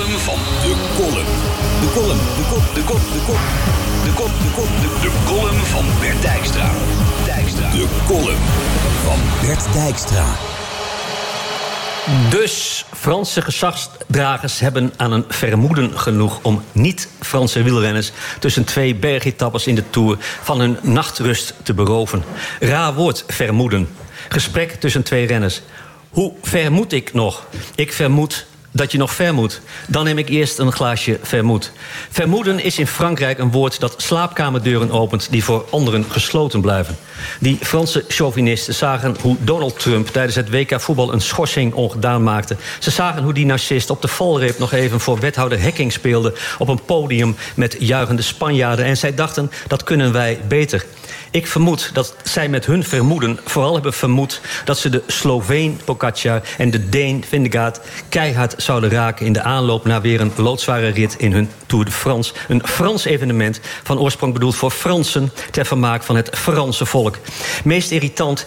column van de column. De column van Bert Dijkstra. De column van Bert Dijkstra. Dus Franse gezagsdragers hebben aan een vermoeden genoeg om niet-Franse wielrenners tussen 2 bergetappes in de Tour van hun nachtrust te beroven. Raar woord, vermoeden. Gesprek tussen 2 renners. Hoe ver moet ik nog? Ik vermoed dat je nog ver moet. Dan neem ik eerst een glaasje vermoed. Vermoeden is in Frankrijk een woord dat slaapkamerdeuren opent die voor anderen gesloten blijven. Die Franse chauvinisten zagen hoe Donald Trump tijdens het WK voetbal een schorsing ongedaan maakte. Ze zagen hoe die narcist op de valreep nog even voor wethouder Hekking speelde op een podium met juichende Spanjaarden. En zij dachten, dat kunnen wij beter. Ik vermoed dat zij met hun vermoeden vooral hebben vermoed dat ze de Sloveen Pogačar en de Deen Vingegaard keihard zouden raken in de aanloop naar weer een loodzware rit in hun Tour de France. Een Frans evenement van oorsprong bedoeld voor Fransen ter vermaak van het Franse volk. Meest irritant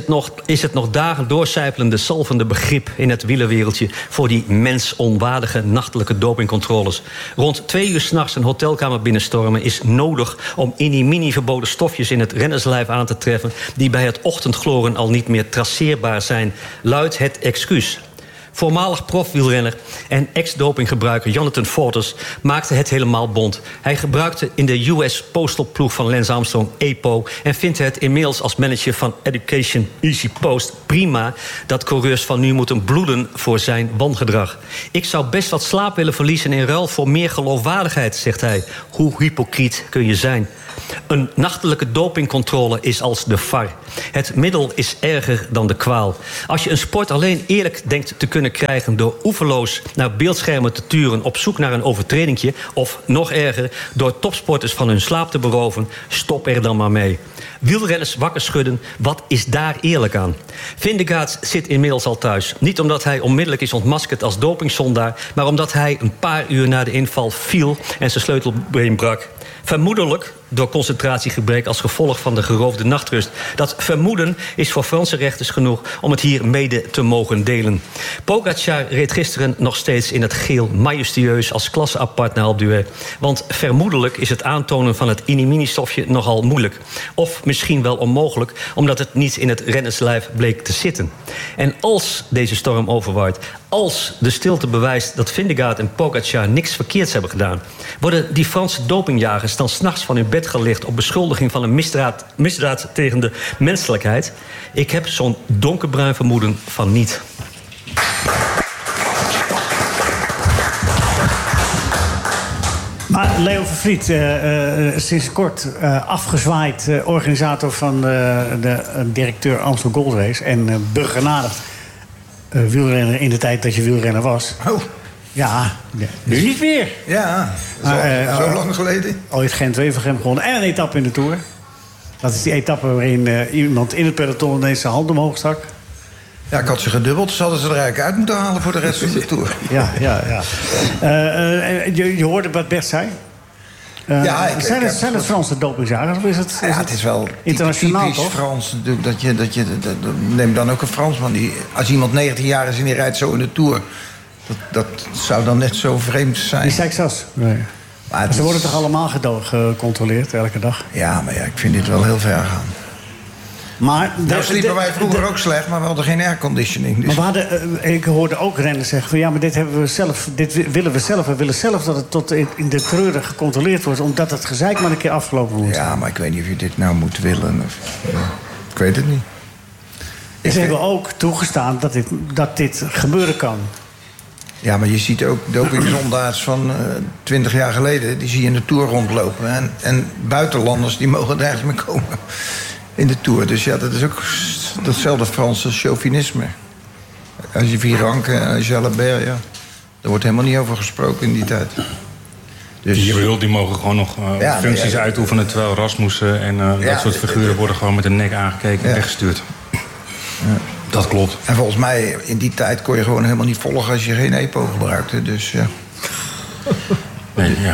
is het nog dagen doorcijpelende salvende begrip in het wielerwereldje voor die mensonwaardige nachtelijke dopingcontroles. Rond 2 uur 's nachts een hotelkamer binnenstormen is nodig om mini verboden stofjes in het rennerslijf aan te treffen die bij het ochtendgloren al niet meer traceerbaar zijn, luidt het excuus. Voormalig profwielrenner en ex-dopinggebruiker Jonathan Vaughters maakte het helemaal bont. Hij gebruikte in de US Postal ploeg van Lance Armstrong EPO en vindt het inmiddels als manager van Education Easy Post prima dat coureurs van nu moeten bloeden voor zijn wangedrag. Ik zou best wat slaap willen verliezen in ruil voor meer geloofwaardigheid, zegt hij. Hoe hypocriet kun je zijn? Een nachtelijke dopingcontrole is als de VAR. Het middel is erger dan de kwaal. Als je een sport alleen eerlijk denkt te kunnen krijgen door oeverloos naar beeldschermen te turen op zoek naar een overtredingje, of nog erger, door topsporters van hun slaap te beroven, stop er dan maar mee. Wielrenners wakker schudden, wat is daar eerlijk aan? Vingegaard zit inmiddels al thuis. Niet omdat hij onmiddellijk is ontmaskerd als dopingzondaar, maar omdat hij een paar uur na de inval viel en zijn sleutelbeen brak. Vermoedelijk door concentratiegebrek als gevolg van de geroofde nachtrust. Dat vermoeden is voor Franse rechters genoeg om het hier mede te mogen delen. Pogačar reed gisteren nog steeds in het geel majestueus als klasse apart naar Alpe d'Huez. Want vermoedelijk is het aantonen van het inimini-stofje nogal moeilijk. Of misschien wel onmogelijk, omdat het niet in het rennerslijf bleek te zitten. En als deze storm overwaait, als de stilte bewijst dat Vingegaard en Pogačar niks verkeerds hebben gedaan, worden die Franse dopingjagers dan 's nachts van hun bed gelicht op beschuldiging van een misdaad tegen de menselijkheid? Ik heb zo'n donkerbruin vermoeden van niet. Maar Leo Vervliet, sinds kort afgezwaaid organisator van de directeur Amstel Gold Race en begenadigd wielrenner in de tijd dat je wielrenner was. Oh. Ja, nu niet meer. Ja, zo lang geleden. Ooit Gent-Wevelgem gewonnen en een etappe in de Tour. Dat is die etappe waarin iemand in het peloton ineens zijn hand omhoog stak. Ja, ik had ze gedubbeld. Dus hadden ze er eigenlijk uit moeten halen voor de rest van de Tour. Ja. Je hoorde wat Bert zei. Zijn het Franse dopingjagers? Of is het, het is wel internationaal, typisch toch? Frans natuurlijk. Neem dan ook een Fransman. Als iemand 19 jaar is en die rijdt zo in de Tour, dat zou dan net zo vreemd zijn. Die Sexas. Nee. Maar ze worden toch allemaal gecontroleerd elke dag? Ja, maar ik vind dit wel heel ver gaan. Maar nou sliepen wij vroeger ook slecht, maar we hadden geen airconditioning. Dus. Maar ik hoorde ook renners zeggen van ja, maar dit willen we zelf. We willen zelf dat het tot in de treuren gecontroleerd wordt, omdat het gezeik maar een keer afgelopen moet. Ja, maar ik weet niet of je dit nou moet willen. Ik weet het niet. Ze hebben ook toegestaan dat dit gebeuren kan. Ja, maar je ziet ook dopingzondaars van 20 jaar geleden, die zie je in de Tour rondlopen. En buitenlanders die mogen er ergens mee komen in de Tour. Dus ja, dat is ook datzelfde Franse chauvinisme. Als je Viranke en Jalabert, ja, daar wordt helemaal niet over gesproken in die tijd. Dus die mogen gewoon nog functies uitoefenen, terwijl Rasmussen en dat soort figuren worden gewoon met de nek aangekeken en weggestuurd. Ja. Dat klopt. En volgens mij, in die tijd kon je gewoon helemaal niet volgen als je geen EPO gebruikte. Dus ja. Nee, ja.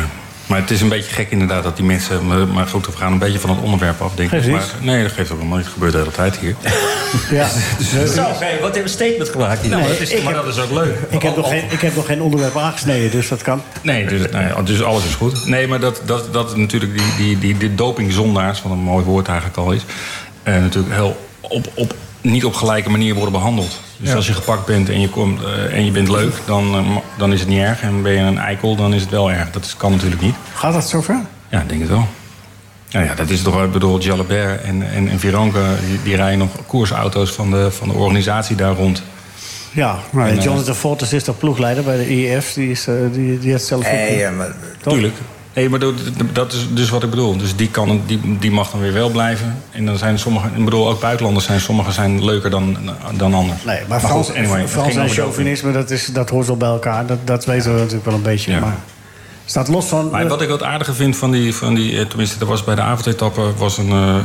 Maar het is een beetje gek inderdaad dat die mensen... Maar goed, we gaan een beetje van het onderwerp af, denk ik. Maar, nee, dat geeft ook helemaal niet. Het gebeurt de hele tijd hier. Ja. Zo, wat hebben we een statement gemaakt hier? Maar dat is ook leuk. Ik heb nog geen onderwerp aangesneden, dus dat kan. Nee, dus alles is goed. Nee, maar dat natuurlijk die dopingzondaars... wat een mooi woord eigenlijk al is... natuurlijk heel niet op gelijke manier worden behandeld. Dus als je gepakt bent en je komt en je bent leuk, dan is het niet erg. En ben je een eikel, dan is het wel erg. Dat kan natuurlijk niet. Gaat dat zo ver? Ja, ik denk het wel. Ja, dat is toch, ik bedoel, Jalabert en Vironka, die rijden nog koersauto's van de organisatie daar rond. Ja, maar Jonathan Fortes is toch ploegleider bij de IEF? Die heeft zelf Tuurlijk. Nee, maar dat is dus wat ik bedoel. Dus die mag dan weer wel blijven. En dan zijn sommigen, ik bedoel, ook buitenlanders zijn leuker dan anderen. Nee, maar Frans en chauvinisme, dat hoort wel bij elkaar. Dat weten we natuurlijk wel een beetje. Ja. Maar staat los van... Maar wat ik wat aardiger vind van die tenminste, er was bij de avondetappe was nou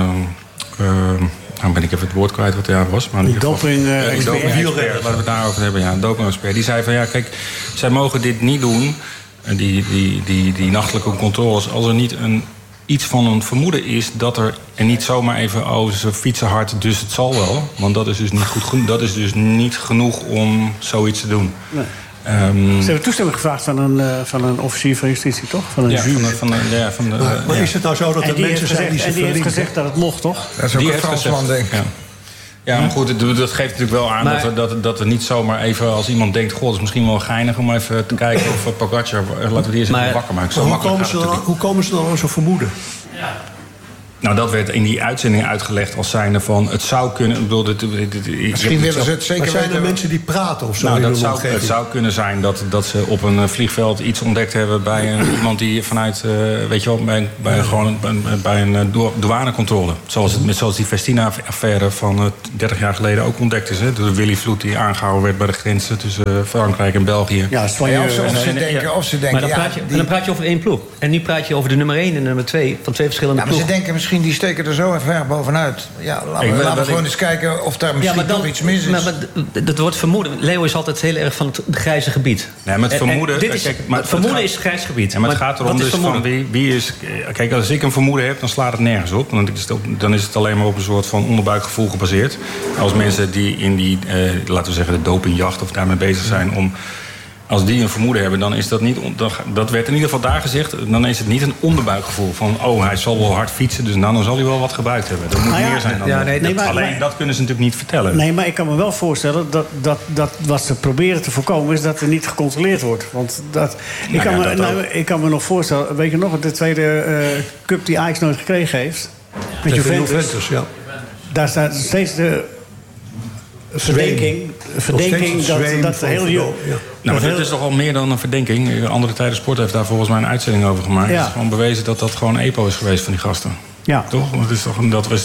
ben ik even het woord kwijt wat het was. Maar doping-expert, laten we het daarover hebben. Ja, een doping-expert. Die zei van, ja, kijk, zij mogen dit niet doen... Die nachtelijke controles, als er niet iets van een vermoeden is dat er... en niet zomaar even, ze fietsen hard, dus het zal wel. Want dat is dus niet goed genoeg. Dat is dus niet genoeg om zoiets te doen. Nee. Ze hebben toestemming gevraagd van een officier van justitie, toch? Van een jury. Maar is het nou zo dat er mensen zijn die die heeft gezegd dat het mocht, toch? Dat is ook een Fransman, denk ik. Ja, maar goed, dat geeft natuurlijk wel aan dat er niet zomaar even... als iemand denkt, god, het is misschien wel geinig om even te kijken... of Pogacar, laten we die eens even wakker maken. Hoe komen ze dan aan zo'n vermoeden? Ja. Nou, dat werd in die uitzending uitgelegd als zijnde van... het zou kunnen... Misschien willen ze het zeker weten. Maar zijn er mensen die praten of zo? Nou, het zou kunnen zijn dat ze op een vliegveld iets ontdekt hebben... bij iemand die vanuit, weet je wel, bij een douanecontrole. Zoals die Festina-affaire van 30 jaar geleden ook ontdekt is. Hè? De Willy Vloed die aangehouden werd bij de grenzen tussen Frankrijk en België. Ja, of ze denken... Maar dan praat je over één ploeg. En nu praat je over de nummer 1 en de nummer 2 van twee verschillende ploegen. Maar ze denken misschien, die steken er zo ver bovenuit. Ja, laten we gewoon eens kijken of daar misschien toch iets mis is. Maar dat wordt vermoeden. Leo is altijd heel erg van het grijze gebied. Nee, met vermoeden... Het vermoeden is het grijs gebied. Ja, maar het gaat erom dus van wie is... Kijk, als ik een vermoeden heb, dan slaat het nergens op. Dan is het alleen maar op een soort van onderbuikgevoel gebaseerd. Als mensen die in die, laten we zeggen, de dopingjacht of daarmee bezig zijn om... Als die een vermoeden hebben, dan is dat niet... Dat werd in ieder geval daar gezegd. Dan is het niet een onderbuikgevoel van... hij zal wel hard fietsen, dus dan zal hij wel wat gebruikt hebben. Dat moet meer zijn dan alleen dat kunnen ze natuurlijk niet vertellen. Nee, maar ik kan me wel voorstellen dat wat ze proberen te voorkomen... is dat er niet gecontroleerd wordt. Want ik kan me nog voorstellen... Weet je nog, de tweede cup die Ajax nooit gekregen heeft... Met Juventus, ja. Daar staat steeds de... verdenking dat de hele... Nou, maar dit is toch al meer dan een verdenking. Andere Tijden Sport heeft daar volgens mij een uitzending over gemaakt. Ja. Het is gewoon bewezen dat dat gewoon EPO is geweest van die gasten. Ja. Toch? Dat is toch,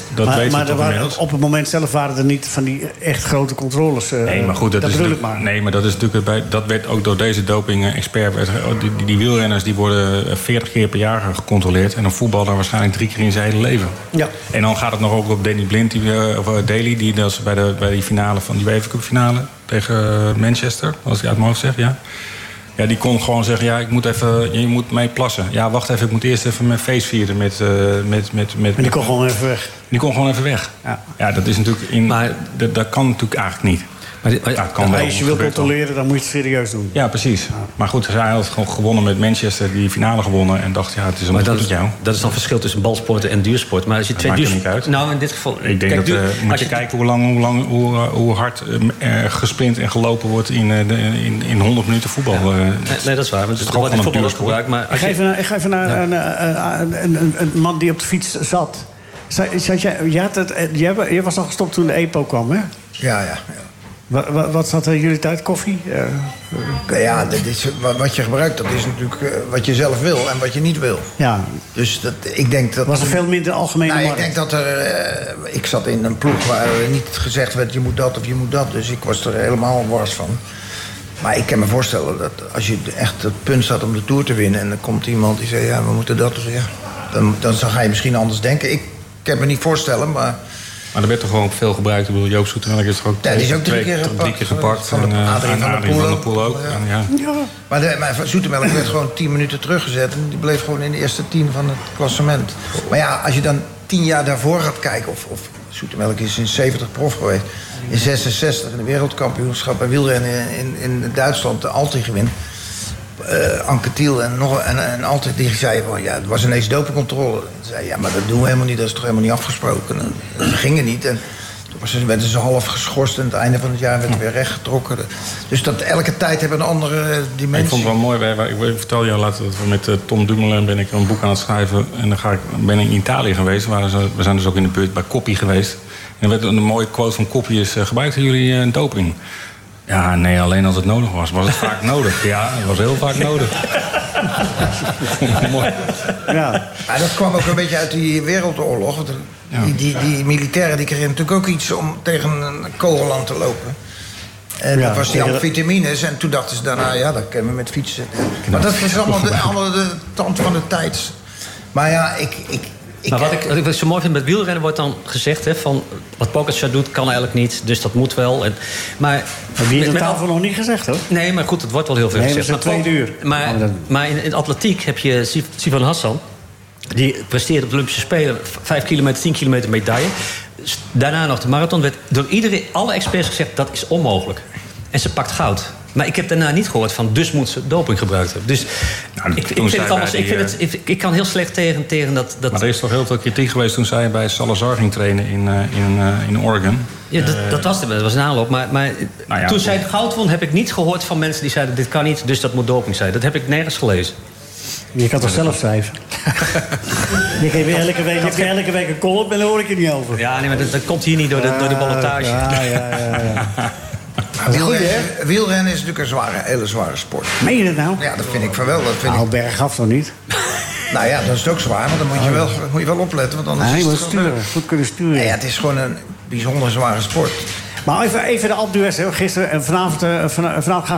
op het moment zelf waren er niet van die echt grote controles. Nee, maar goed, dat is natuurlijk dat werd ook door deze doping-expert. Die wielrenners die worden 40 keer per jaar gecontroleerd. En een voetballer waarschijnlijk 3 keer in zijn hele leven. Ja. En dan gaat het nog ook op Danny Blind, of Daly, die was bij die finale van die UEFA Cup finale tegen Manchester, als ik uit mijn hoofd zeg, ja. Ja, die kon gewoon zeggen, ja, je moet mee plassen. Ja, wacht even, ik moet eerst even mijn feest vieren met... En die kon gewoon even weg. Die kon gewoon even weg. Ja, dat is natuurlijk... Dat kan natuurlijk eigenlijk niet. Maar als je wil controleren, dan moet je het serieus doen. Ja, precies. Ja. Maar goed, hij had gewoon gewonnen met Manchester, die finale gewonnen. En dacht, het is een goed met jou. Dat is dan verschil tussen balsporten en duursport. Maar als je dat maakt er niet uit. Nou, in dit geval... Ik denk moet je kijken hoe hard gesprint en gelopen wordt in 100 minuten voetbal. Nee, dat is waar. Het is gewoon een voetbal gebruikt. Ik ga even naar een man die op de fiets zat. Jij was al gestopt toen de EPO kwam, hè? Ja. Wat zat er in jullie tijd? Koffie? Ja, dat is, wat je gebruikt, dat is natuurlijk wat je zelf wil en wat je niet wil. Ja. Dus ik denk dat... Was er veel minder algemene markt? Ik denk dat ik zat in een ploeg waar niet gezegd werd, je moet dat of je moet dat. Dus ik was er helemaal wars van. Maar ik kan me voorstellen dat als je echt het punt staat om de Tour te winnen... en dan komt iemand die zegt, ja, we moeten dat of ja... dan ga je misschien anders denken. Ik kan me niet voorstellen, maar... Maar er werd toch gewoon veel gebruikt. Ik bedoel, Joop Zoetemelk is toch ook, die is ook drie keer gepakt. En Adrien van der Poel ook. Ja. Maar Zoetemelk werd gewoon 10 minuten teruggezet. En die bleef gewoon in de eerste 10 van het klassement. Maar ja, als je dan 10 jaar daarvoor gaat kijken... of Zoetemelk is in 70 prof geweest. In 66 in de wereldkampioenschap bij wielrennen in Duitsland de Alti gewint. Anke Thiel en altijd die zei van ja, het was ineens dopingcontrole. Zei ja, maar dat doen we helemaal niet, dat is toch helemaal niet afgesproken. En dat ging niet. En toen werden ze half geschorst en aan het einde van het jaar werd weer rechtgetrokken. Dus dat elke tijd hebben een andere dimensie. Ik vond het wel mooi. Ik vertel jou later dat we met Tom Dumoulin ben ik een boek aan het schrijven. En dan ben ik in Italië geweest. We zijn dus ook in de buurt bij Coppi geweest. En er werd een mooie quote van Coppi is: gebruikten jullie een doping? Ja, nee, alleen als het nodig was. Was het vaak nodig? Ja, het was heel vaak nodig. Mooi. Ja. Maar dat kwam ook een beetje uit die wereldoorlog. Want die militairen die kregen natuurlijk ook iets om tegen een kogel aan te lopen. En dat was die vitamines. En toen dachten ze daarna, ja, dat kunnen we met fietsen. Maar dat is allemaal de tand van de tijd. Maar ja, maar wat ik zo mooi vind met wielrennen wordt dan gezegd... Hè, van wat Pogačar doet kan eigenlijk niet, dus dat moet wel. Maar die heeft de tafel nog niet gezegd, hoor. Nee, maar goed, het wordt wel heel veel gezegd. Maar 2 uur. Maar in atletiek heb je Sivan Hassan... die presteert op de Olympische Spelen 5 kilometer, 10 kilometer medaille. Daarna nog de marathon. Werd door alle experts gezegd, dat is onmogelijk. En ze pakt goud. Maar ik heb daarna niet gehoord van, dus moet ze doping gebruikt hebben. Dus ik kan heel slecht tegen dat... Maar er is toch heel veel kritiek geweest toen zij bij Salazar ging trainen in Oregon. Ja, dat was een aanloop. Maar toen zij het goud won, heb ik niet gehoord van mensen die zeiden... dit kan niet, dus dat moet doping zijn. Dat heb ik nergens gelezen. Je kan toch zelf schrijven? Je geeft elke week een column en daar hoor ik je niet over. Ja, nee, maar dat komt hier niet door de ballotage. Ja. Wielrennen is natuurlijk een hele zware sport. Meen je dat nou? Ja, dat vind ik van wel. Bergaf toch niet? Nou ja, dat is ook zwaar, maar dan moet je wel opletten. Want anders je moet sturen. Goed kunnen sturen. Ja, het is gewoon een bijzonder zware sport. Maar even de Alpe d'Huez. Gisteren en vanavond gaan